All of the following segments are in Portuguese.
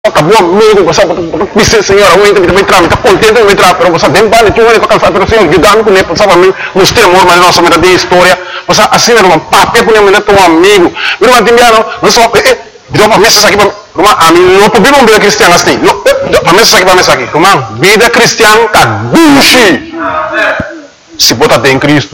acabou amigo, você disse, Senhor, eu ainda me entrar, me está contente de me entrar, mas você bem vale, tu vai para cansar, mas Senhor, ajudando com ele, pensava mesmo, nos temor, mas nossa vida de história, você assim, irmão, papel com ele, teu amigo, irmão, te enviaram, não só, deu uma mensagem aqui para irmão, a mim não podemos uma vida cristiana assim, uma mensagem aqui, irmão, vida cristiana, tá gushi, se botar em Cristo.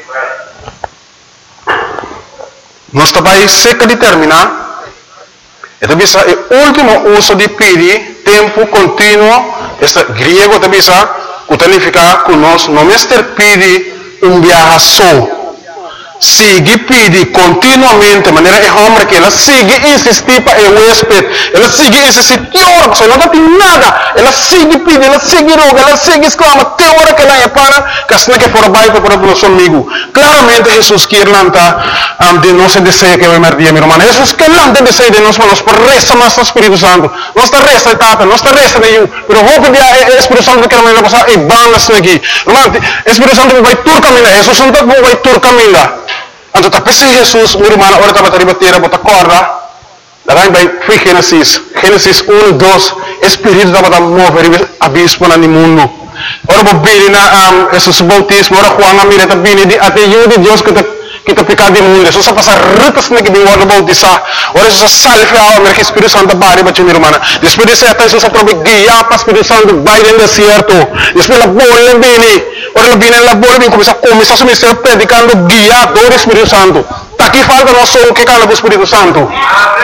Nós também seca de terminar. Então, o último uso de pedir, tempo contínuo, este griego também significa que nós não pedir viaje só. Sigue pedir continuamente, de maneira que o homem que ela sigue insistir para o huésped, ela sigue insistir, você não tem nada, ela sigue pedir, ela sigue rogar, ela sigue exclama, até a hora que ela é para, que assim que for baixo para o nosso amigo. Claramente, Jesus quer lançar de nosso desejo que vai merdir, meu irmão. Jesus quer lançar desejo de nós, mas por resta mais o Espírito Santo. Nós está resta etapa, nós está resta de eu, mas vou pedir ao Espírito Santo que ela vai passar e banda aqui. Irmão, o Espírito Santo vai tur caminhar, Jesus Santo vai tur caminhar. Então, tapi si Jesus, meu irmão, ora estava a bater, bota corda. Daí vai Gênesis 1, 2, Espírito estava a mover abismo no mundo. Ora vou vir na Jesus bautismo, ora Juan a mira também de até de Deus que te picar de mundo. Só passa ritas na que de ora bautizar. Ora Jesus salve a alma que Espírito Santo bari para meu irmão. Depois de ser até Jesus prove guiar para Espírito Santo vai no deserto. Depois la bola bem. Ora viene la bola começa a ministério predicando guiado do Espírito Santo. Tá aqui falta nós só o que cala do Espírito Santo.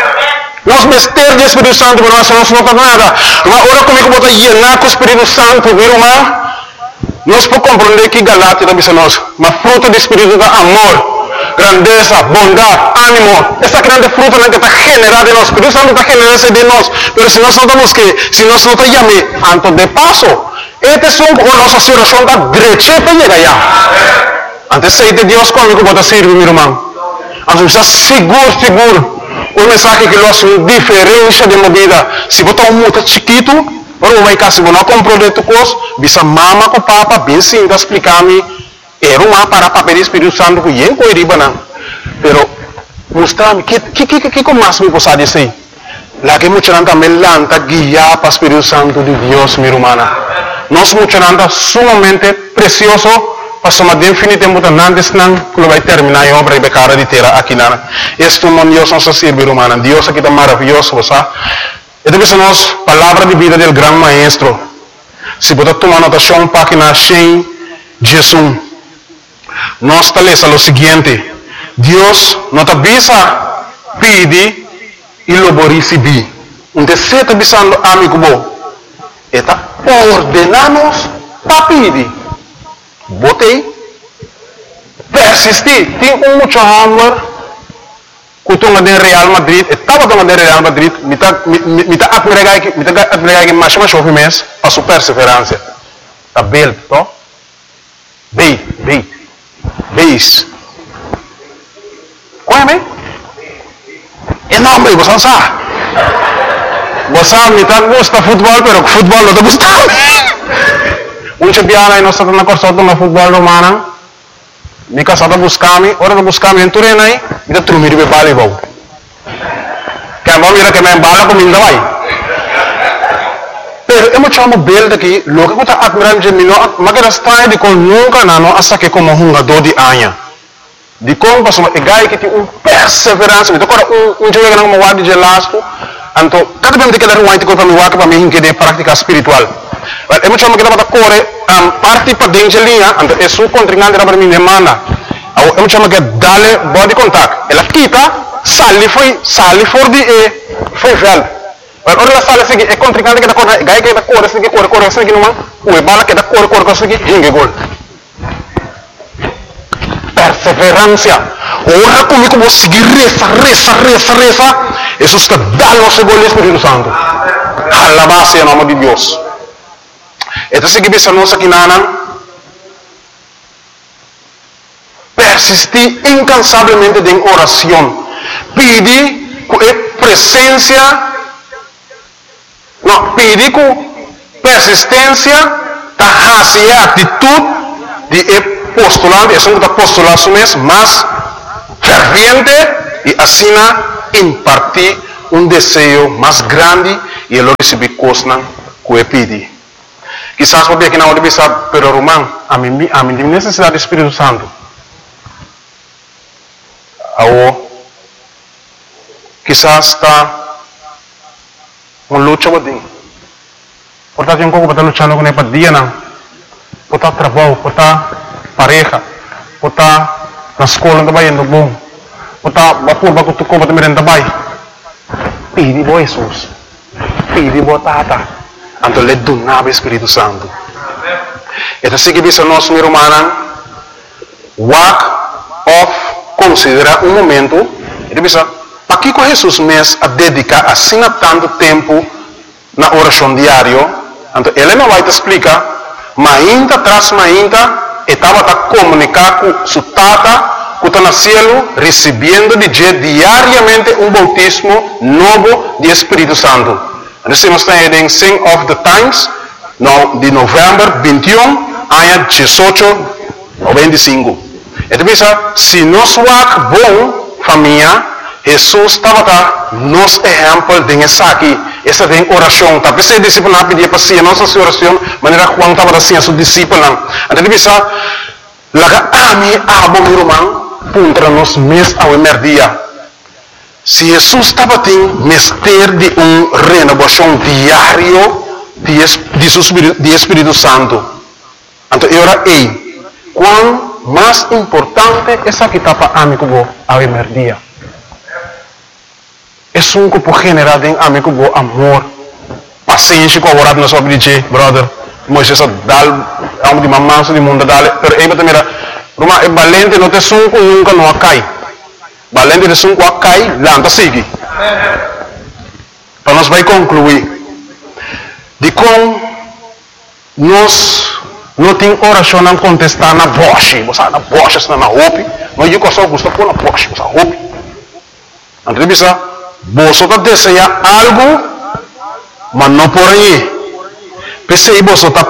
Nós mistério do Espírito Santo, mas nós não falta nada. Ora comigo bota llenar com o Espírito Santo, viu, irmão? Nós podemos compreender que Galatia também nós, mas fruto do Espírito é amor, grandeza, bondade, ânimo. Essa grande fruta que está generada em nós. O Espírito Santo está generando de nós. Mas se nós não estamos que, se nós não estamos llamando, antes de passo, este son como nossa situação da direita para chegar já. Antes de ser Deus comigo pode servir, meu irmão. Antes está seguro. O mensagem que nós diferença de uma vida. Se botar muito chiquito, ou vai cá, se você não compreender tu coisa, bisa mama com papa, bem sim, explicar-me, era uma para papel do Espírito Santo que eu não iria não. Pero, mostrar-me, que mais me posso dizer? Lá que muitos também lanta guiar para o Espírito Santo de Deus, minha irmã. Nós muitos sumamente precioso, passamos definitivamente antes que vai terminar a obra de cara de terra aqui lá. Este é um Deus nosso servir, irmã. Deus aqui está maravilhoso, sabe? E depois nós, palavra de vida do grande maestro. Se você tomar anotação, página 100, Jesus. Nós está lendo o seguinte: Deus não te avisa, pede e logo receber. Um desejo está avisando, amigo bom. Está ordenamos para pedir. Botei. Persistir. Tem muito amor. Kutunga de Real Madrid, estava tomando de Real Madrid, me está admirando que mais chove mês, a sua perseverança. Está bem, não? Beis. Conhece? É nome, você não sabe. Você me está gosta de futebol, mas futebol não está gostando. Um champion nós estamos na corção do futebol romano. Me casada buscar-me, ora não buscar-me em Turena aí, me dá trumir de bala e vou. Quem vai mirar que me embala comigo vai. Pero eu me chamo belo daqui, logo que eu estou admirando de mim, mas que está de com nunca não, hasta que como um jogador de anha. De como passou, é gai que tem perseverança, me toca jogo que não me guarda de lasco, então cada vez que eu quero para me guardar para mim que de prática espiritual. Eu me chamo que estava corre parte para dentro linha, então é sua contrincante para mim demanda. Eu me chamo que dale body contact. Ela quita, sale for de foi velho. Ora ela sale assim, é contrincante que está corre, gai que está corre assim que não, o bala que está corre assim que hingue gol. Perseverança. Ora comigo vou seguir reza. Jesus está dando o seu gol Espírito Santo. Alabado em nome de Deus. Então, se você não aqui persistir incansavelmente em oração, pedir com presença, pedir com persistência, a atitude de postular, é um postular mais ferviente e assim impartir um desejo mais grande e ele recebe coisas que pede. Quizás porque aqui na hora de pero Román, a mim tem necessidade do Espírito Santo. Ou quizás está uma luta com ele. Portanto, eu estou lutando com ele para dia, não. Por estar trabalho, por estar pareja, por estar na escola também indo bom, por estar vapor para tu compra também também. Pede bo Jesus, pede bo Tata, então lhe dá o Espírito Santo. Então se que bisa nós meu irmão, walk off, considera momento, ele bisa, para que Jesus mesmo a dedicar assim tanto tempo na oração diária. Então, ele não vai te explicar, mas ainda traz estava a comunicar com sua tata, que está no céu, recebendo diariamente bautismo novo de Espírito Santo. Então, nós estamos em Sing of the Times, de novembro 21, ano 18 ou 25. Então, se nós somos bom, família, Jesus estava nos exemplo de aqui. Essa tem oração. Tapi se discípulo pedir para si nossa oração, maneira Juan estava assim a seu discípulo. Então bisa laga ami abo meu irmão, puntra nos mes ao dia. Se Jesus estava tem mestre de renovação diário de Espírito Santo. Então eu era quão mais importante essa que estava amigo ao dia. É um grupo general de amigo bo amor, paciência com a hora na sua vida, brother. Moisés dal, amo de mamãe de mundo dal, pero aí também era, Roma é valente não te sunco nunca não cai, valente de sunco a cai, lanta sigue. Para nós vai concluir, de como nós não tem oração não contestar na voz, você na voz está na roupa, mas eu só gosto pôr na voz, você roupa. Então você deseja algo, mas não por aí. Pensei você está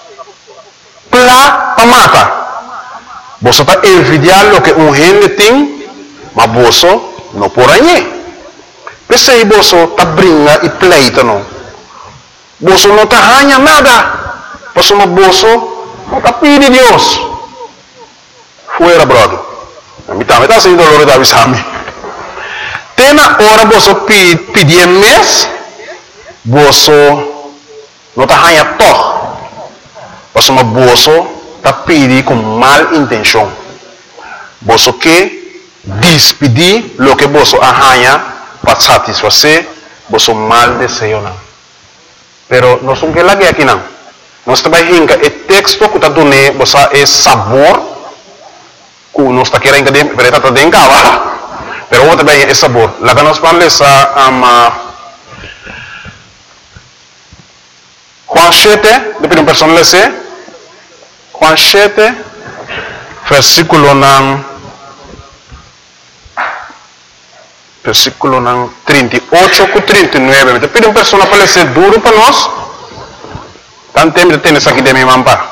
para matar. Você está envidiando o que gente tem, mas você não por aí. Pensei você está brincando e pleita não. Você não está ganhando nada. Você não está pedindo Deus. Fuera, brother. A mim também está sendo doloroso da visão. Na hora você pedir mês, você não está ganhando todo. Você está pedindo com mal intenção. Você quer despedir o que você ganha para satisfazer você mal desejo. Pero nós não queremos aqui não. Nós também hinca o texto que está dando você é sabor que nós está querendo que está dentro. Pero outra bem é sabor. Lá que nós vamos ler Juan 7, depois uma pessoa lê Juan 7, versículo 38 com 39. Depois uma pessoa para ler duro para nós. Tanto tempo tem isso aqui de minha mampa.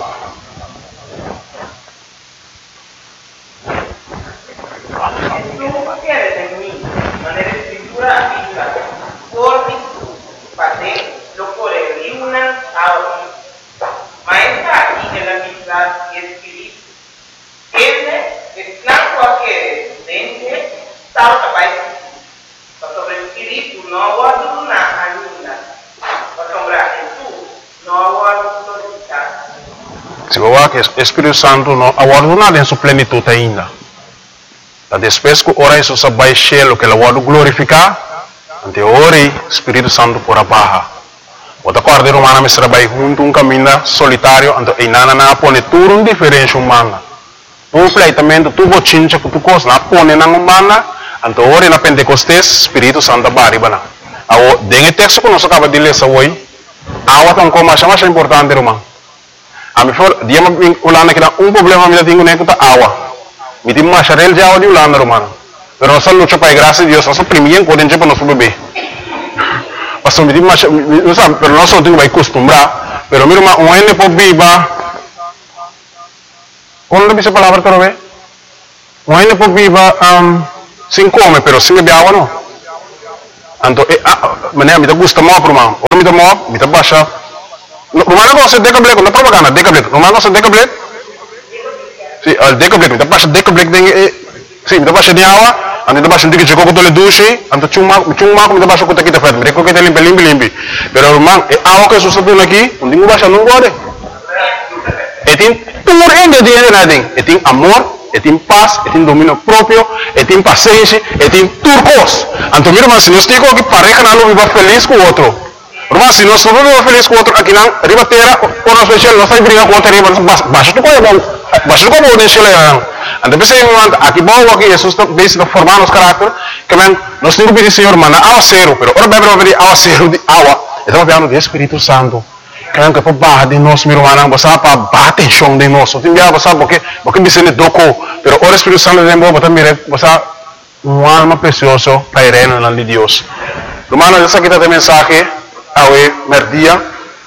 Se você que o Espírito Santo não aguarda em sua plenitude ainda. Depois que ora isso se vai cheio que ele vai glorificar, ante ora o Espírito Santo por abaixo. Outra quarta romana me será vai junto caminho solitário, ante inana na pone tudo diferente humana. Tu pleitamento tu bochincha que tu coisa na pone na humana, ante ora na Pentecostes Espírito Santo baribana. Ao dengue texto que nós acaba de ler hoje, awa tão como mais importante romano. A mim for dia me ulana que problema me tenho nem que tá awa. Me tem mais charel já o de ulana romano. Pero nós luta para graça de Deus, nós primeiro podemos para nosso bebê. Pastor me tem mais, não sabe, pero nós não temos que acostumbrar. Pero mira um ano por viva. Quando dice palavra para ver? Um ano por viva sem comer, pero sem beber água não. Anto mané me gusta mo proma. O me mo, me baixa. Romana não se deca black, não propaganda, deca black. Romana não se deca black. Sim, al deca black, me baixa deca black ding sim, me baixa de água, ando me baixa um dique com todo duche, anto chuma me baixa com takita fat, me que limpi. Pero romana água que susto aqui, um dingo baixa não gode. E tem puro ingrediente nading, e tem amor, e tem paz, e tem domínio próprio, e tem paciência, e tem turcos. Então, meu irmão, se nós temos que pareja não viva feliz com o outro. Irmão, se nós não vivemos feliz com o outro, aqui não, riba terra, ou nós fechamos, nós estamos brigando com o outro, baixa tu coisa bom, baixa tu coisa bom, deixa ele aí. Então, pensei, aqui bom, aqui, Jesus está bem formando os caráter, que nós temos que pedir, Senhor, manda água zero, pero ora bem, vamos pedir água zero de água, estamos falando do Espírito Santo. Kaya ka pa ba de nós, meu irmão, basta pa bate chão de nós. Tem dia basta porque me sente doco, pero o Espírito Santo de Deus basta mire, basta alma precioso para ireno na de Deus. Hermano, essa aqui tá a mensagem awe merdia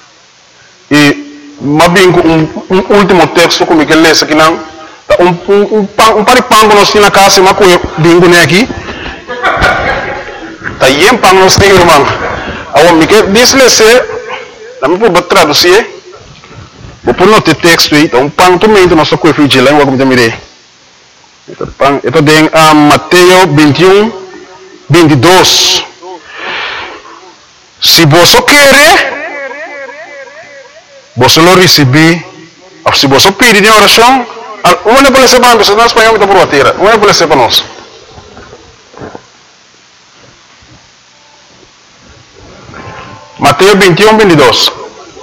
e mabingo último texto como que lê aqui não, paripango nós na casa, mas com bingo né aqui. Tá yem pang nós tem, irmão. Awo me que diz Lama po ba traduzir? Vou pôr no texto aí, então pang também do nosso coelho de língua como também. Ito din Mateo 21, 22. Se você quer, você lo receber. Se você pedir em oração, uma pode ser para nós, nós espanhol está por a terra. Uma pode ser para nós. Mateo 21, 22.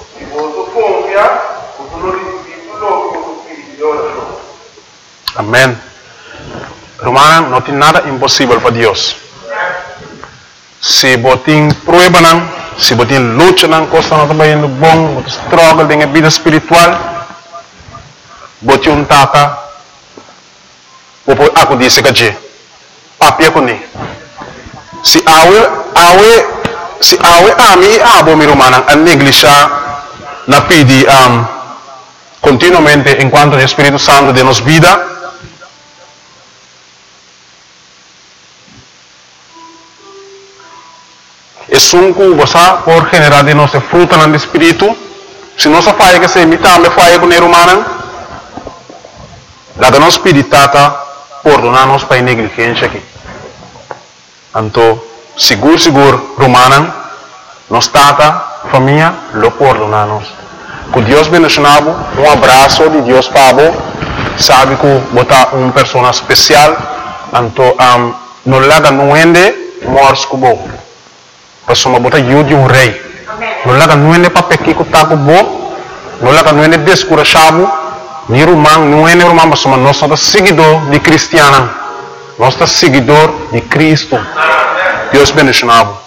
Amém. Romana, não tem nada impossível para Deus. Se você tem prueba, se você tem luta, costa não está indo bom, você struggle em vida espiritual, você um tata, você aku disse que papia com ele. Se awe ami abo mi romana a negligenciar na pedi continuamente enquanto o Espírito Santo de nos vida e sunco você por generar de nossa fruta no Espírito se nossa falha que se imita me falha com a romana la que nos pedi tata perdonar-nos para a negligência aqui então seguro, romana, nos tata, família, lo perdonar-nos. Que Deus bendicionado, abraço de Deus para você, sabe que botar uma pessoa especial, então, não laga nuende, morres com você. Pessoa botar de rei. Não laga nuende para pequir que está com você, não laga nuende descurachado, ni romano, nuende romano, mas nós somos seguidor de cristiano, nós somos seguidor de Cristo. Deus bendicionado.